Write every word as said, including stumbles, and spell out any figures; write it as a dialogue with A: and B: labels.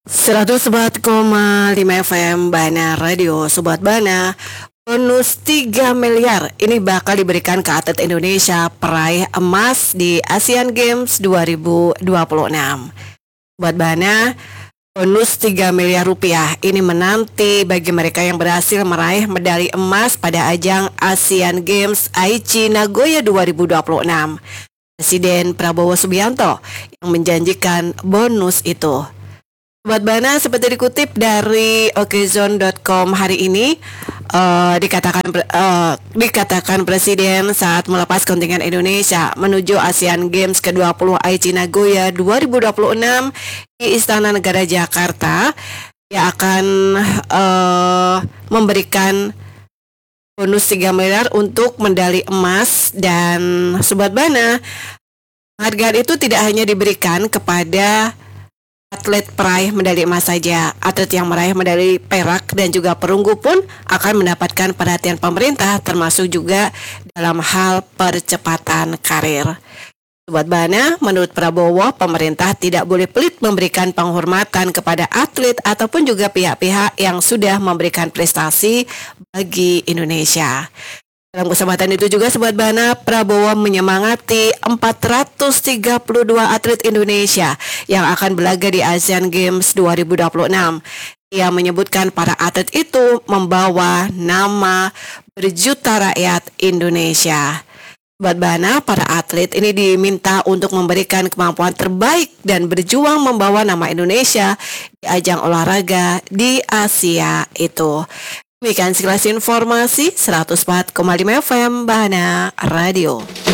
A: seratus empat koma lima F M Bana Radio. Sobat Bana, bonus tiga miliar ini bakal diberikan ke atlet Indonesia peraih emas di Asian Games dua ribu dua puluh enam. Sobat Bana, bonus tiga miliar rupiah ini menanti bagi mereka yang berhasil meraih medali emas pada ajang Asian Games Aichi Nagoya dua ribu dua puluh enam. Presiden Prabowo Subianto yang menjanjikan bonus itu. Sobat Bana, seperti dikutip dari okezone dot com hari ini, uh, dikatakan uh, dikatakan Presiden saat melepas kontingen Indonesia menuju Asian Games ke dua puluh Aichi Nagoya dua ribu dua puluh enam di Istana Negara Jakarta, ia akan uh, memberikan bonus tiga miliar untuk medali emas. Dan Sobat Bana, penghargaan itu tidak hanya diberikan kepada atlet peraih medali emas saja. Atlet yang meraih medali perak dan juga perunggu pun akan mendapatkan perhatian pemerintah, termasuk juga dalam hal percepatan karir. Sobat Bana, menurut Prabowo, pemerintah tidak boleh pelit memberikan penghormatan kepada atlet ataupun juga pihak-pihak yang sudah memberikan prestasi bagi Indonesia. Dalam kesempatan itu juga, Sobat Bana, Prabowo menyemangati empat ratus tiga puluh dua atlet Indonesia yang akan berlaga di Asian Games dua ribu dua puluh enam. Ia menyebutkan para atlet itu membawa nama berjuta rakyat Indonesia. Sobat Bana, para atlet ini diminta untuk memberikan kemampuan terbaik dan berjuang membawa nama Indonesia di ajang olahraga di Asia itu. Demikian sekilas informasi seratus empat koma lima F M Bana Radio.